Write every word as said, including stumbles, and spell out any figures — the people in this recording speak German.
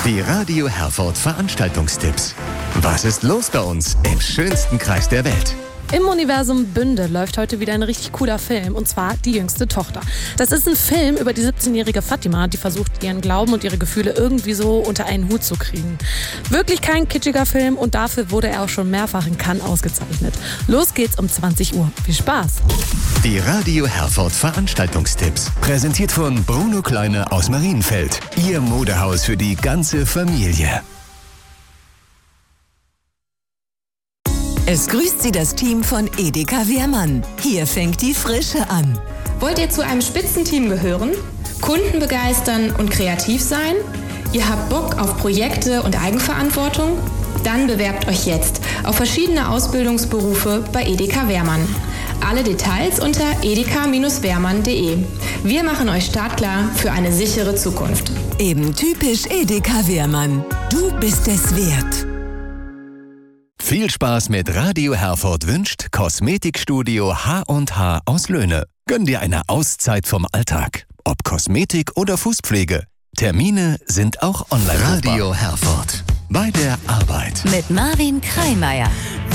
Die Radio Herford Veranstaltungstipps. Was ist los bei uns im schönsten Kreis der Welt? Im Universum Bünde läuft heute wieder ein richtig cooler Film, und zwar Die jüngste Tochter. Das ist ein Film über die siebzehnjährige Fatima, die versucht, ihren Glauben und ihre Gefühle irgendwie so unter einen Hut zu kriegen. Wirklich kein kitschiger Film, und dafür wurde er auch schon mehrfach in Cannes ausgezeichnet. Los geht's um zwanzig Uhr. Viel Spaß! Die Radio Herford Veranstaltungstipps. Präsentiert von Bruno Kleine aus Marienfeld. Ihr Modehaus für die ganze Familie. Es grüßt Sie das Team von Edeka Wehrmann. Hier fängt die Frische an. Wollt ihr zu einem Spitzenteam gehören? Kunden begeistern und kreativ sein? Ihr habt Bock auf Projekte und Eigenverantwortung? Dann bewerbt euch jetzt auf verschiedene Ausbildungsberufe bei Edeka Wehrmann. Alle Details unter edeka Bindestrich wehrmann punkt de. Wir machen euch startklar für eine sichere Zukunft. Eben typisch Edeka Wehrmann. Du bist es wert. Viel Spaß mit Radio Herford wünscht Kosmetikstudio H und H aus Löhne. Gönn dir eine Auszeit vom Alltag. Ob Kosmetik oder Fußpflege. Termine sind auch online. Radio Herford. Bei der Arbeit. Mit Marvin Kreimeier.